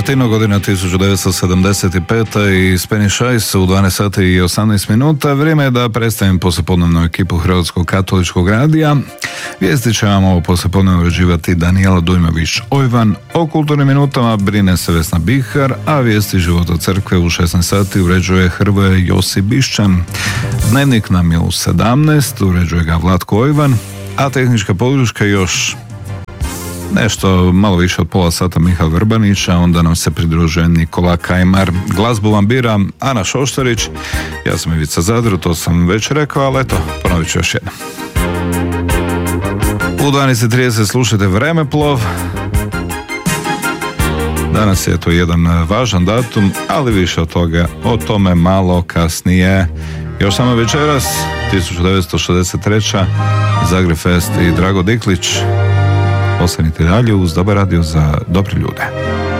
Latino, godina 1975. i Spanish Eyes u 12 sati i 18 minuta. Vrijeme je da predstavim poslijepodnevnu ekipu Hrvatskog katoličkog radija. Vijesti će vam ovo poslijepodnevno uređivati Danijela Dujmović-Ojvan. O kulturnim minutama brine se Vesna Bihar, a vijesti života crkve u 16 sati uređuje Hrvoje Josip Bišćan. Dnevnik nam je u 17, uređuje ga Vlatko Ojvan, a tehnička podrška još nešto malo više od pola sata Miha Vrbanića, onda nam se pridružuje Nikola Kajmar. Glazbu vam bira Ana Šoštarić, ja sam Ivica Zadru, to sam već rekao, ali eto, ponovit ću još jednom. U 12.30 slušajte Vremeplov. Danas je to jedan važan datum, ali više od toga, o tome malo kasnije. Još samo večeras, 1963. Zagreb Fest i Drago Diklić. Ostanite dalje uz Dobar radio za dobre ljude.